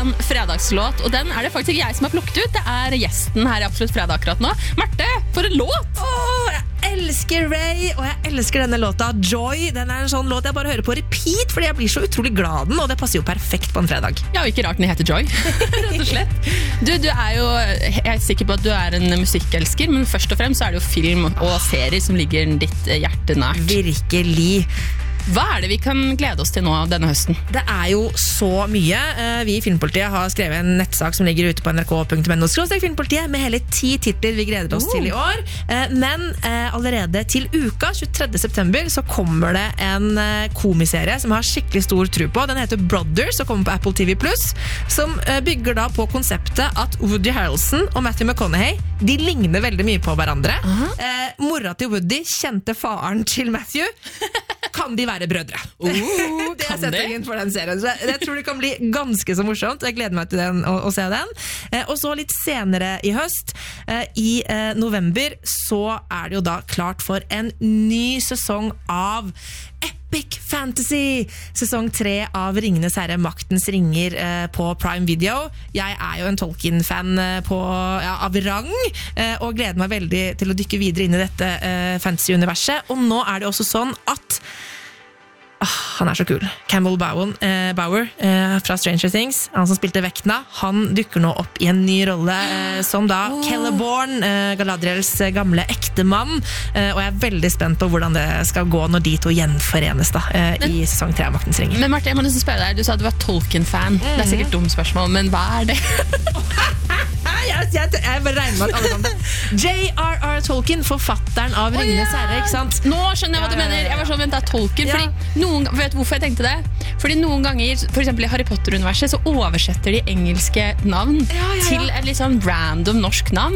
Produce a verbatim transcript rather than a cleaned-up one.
sånn fredagslåt, og den er det faktisk ikke jeg som har plukket ut. Det er gjesten her i Absolutt Fredag akkurat nå. Marte, for en låt! Åh, jeg elsker Ray, og jeg elsker denne låta Joy. Den er en sånn låt jeg bare hører på repeat, fordi jeg blir så utrolig glad av den, og det passer jo perfekt på en fredag. Ja, og ikke rart den heter Joy, rett og slett. Du, du er jo, jeg er sikker på at du er en musikkelsker, men først og fremst så er det jo film og serier som ligger ditt hjerte nært. Virkelig. Hva er det vi kan glede oss til nå denne høsten? Det er jo så mye. Vi i Filmpolitiet har skrevet en nettsak som ligger ute på nrk punktum no skråstrek filmpolitiet med hele ti titler vi gleder oss oh. til i år. Men allerede til uka, tjuetredje september, så kommer det en komiserie som jeg har skikkelig stor tro på. Den heter Brothers og kommer på Apple T V plus, som bygger da på konseptet at Woody Harrelson og Matthew McConaughey, de ligner veldig mye på hverandre. Uh-huh. Eh, mora til Woody kjente faren til Matthew. Kan de være brødre? Oh, det er settingen for den serien. Så jeg tror det kan bli ganske så morsomt. Jeg gleder meg til den, å, å se den. Eh, og så litt senere i høst, eh, i eh, november, så er det jo da klart for en ny sesong av Epic Fantasy! Sesong tre av Ringenes Herre, Maktens ringer eh, på Prime Video. Jeg er jo en Tolkien-fan eh, på, ja, av rang, eh, og gleder meg veldig til å dykke videre inn i dette eh, fantasy-universet. Og nå er det også sånn at ah, han er så kul. Campbell Bowen, eh, Bower eh, fra Stranger Things, han som spilte Vecna, han dykker nå opp i en ny rolle eh, som da oh. Celeborn, eh, Galadriels gamle ektemann, eh, og jeg er veldig spent på hvordan det skal gå når de to gjenforenes da, eh, men, i sesong tre av Maktens ringer. Men Marte, jeg må nesten spørre deg, du sa at du var Tolkien-fan. Mm. Det er sikkert et dumt spørsmål, men hva er det? jeg, jeg, jeg bare regner med at alle kan det. J R R Tolkien, forfatteren av Ringenes Herre, ikke sant? Nå skjønner jeg hva du mener. Jeg var sånn, vent, det er Tolkien, ja. fordi noen, vet du hvorfor jeg tenkte det? Fordi noen ganger, for eksempel i Harry Potter-universet, så oversetter de engelske navn ja, ja, ja. til et litt sånn random norsk navn.